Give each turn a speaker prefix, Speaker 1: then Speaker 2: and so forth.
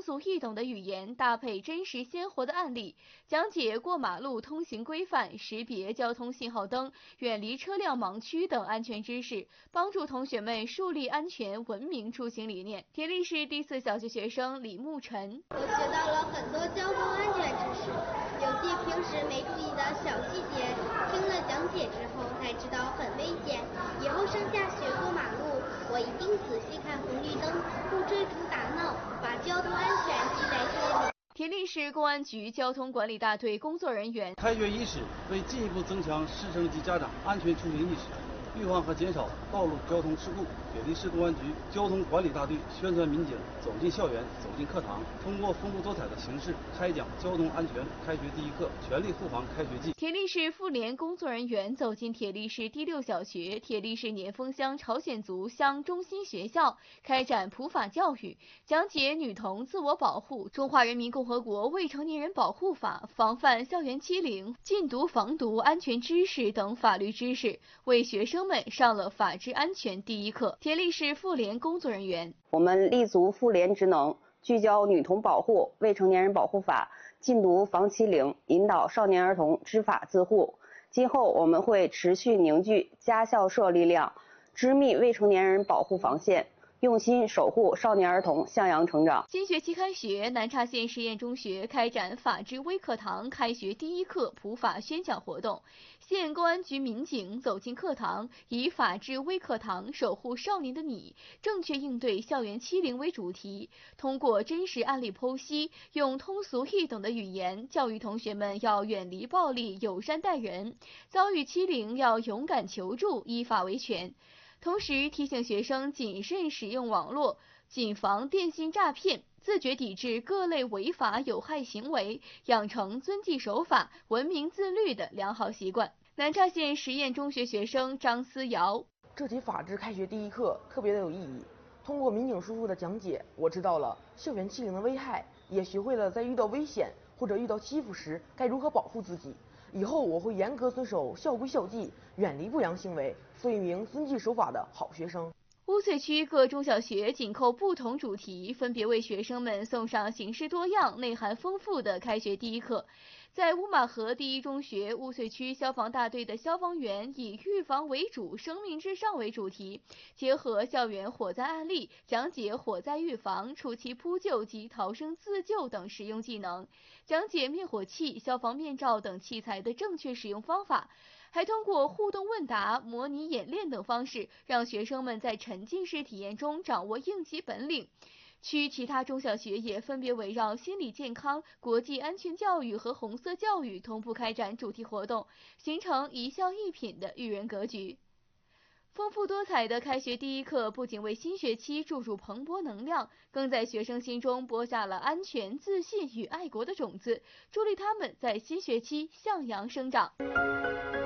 Speaker 1: 俗易懂的语言，搭配真实鲜活的案例，讲解过马路通行规范、识别交通信号灯、远离车辆盲区等安全知识，帮助同学们树立安全文明出行理念。田力市第4小学学生李沐晨，
Speaker 2: 我学到了很多交通安全知识，有些平时没注意的小细节，听了讲解之后才知道很危险。以后上下学过马路，我一定仔细看红绿灯，不追逐打闹，把交通安全记在心里。
Speaker 1: 田力市公安局交通管理大队工作人员，
Speaker 3: 开学伊始，为进一步增强师生及家长安全出行意识，预防和减少道路交通事故，田力市公安局交通管理大队宣传民警走进校园、走进课堂，通过丰富多彩的形式开讲交通安全开学第一课，全力护航开学季。
Speaker 1: 田力市妇联工作人员走进田力市第6小学、田力市年丰乡朝鲜族乡中心学校，开展普法教育，讲解女童自我保护、中华人民共和国未成年人保护法、防范校园欺凌、禁毒防毒安全知识等法律知识，为学生们上了法治安全第一课。田力市妇联工作人员，
Speaker 4: 我们立足妇联职能，聚焦女童保护、未成年人保护法、禁毒防欺凌，引导少年儿童知法自护。今后我们会持续凝聚家校社力量，织密未成年人保护防线，用心守护少年儿童向阳成长。
Speaker 1: 新学期开学，南岔县实验中学开展法治微课堂开学第一课普法宣讲活动。县公安局民警走进课堂，以法治微课堂守护少年的你，正确应对校园欺凌为主题，通过真实案例剖析，用通俗易懂的语言教育同学们要远离暴力，友善待人，遭遇欺凌要勇敢求助，依法维权。同时提醒学生谨慎使用网络，谨防电信诈骗，自觉抵制各类违法有害行为，养成遵纪守法、文明自律的良好习惯。南岔县实验中学学生张思瑶，
Speaker 5: 这节法治开学第一课特别的有意义。通过民警叔叔的讲解，我知道了校园欺凌的危害，也学会了在遇到危险或者遇到欺负时该如何保护自己。以后我会严格遵守校规校纪，远离不良行为，做一名遵纪守法的好学生。
Speaker 1: 乌翠区各中小学紧扣不同主题，分别为学生们送上形式多样、内涵丰富的开学第一课。在乌马河第一中学，乌翠区消防大队的消防员以预防为主、生命至上为主题，结合校园火灾案例，讲解火灾预防、初期扑救及逃生自救等实用技能，讲解灭火器、消防面罩等器材的正确使用方法。还通过互动问答、模拟演练等方式，让学生们在沉浸式体验中掌握应急本领。区其他中小学也分别围绕心理健康、国际安全教育和红色教育同步开展主题活动，形成一校一品的育人格局。丰富多彩的开学第一课不仅为新学期注入蓬勃能量，更在学生心中播下了安全、自信与爱国的种子，助力他们在新学期向阳生长。